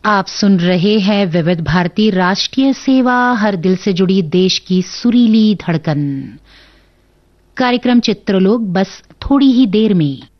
आप सुन रहे हैं विविध भारती राष्ट्रीय सेवा, हर दिल से जुड़ी देश की सुरीली धड़कन। कार्यक्रम चित्रलोक बस थोड़ी ही देर में।